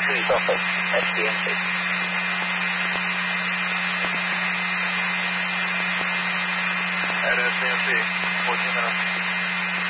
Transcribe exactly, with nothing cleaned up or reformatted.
Cruise office, S D M C. R S D M C, fourteen minutes.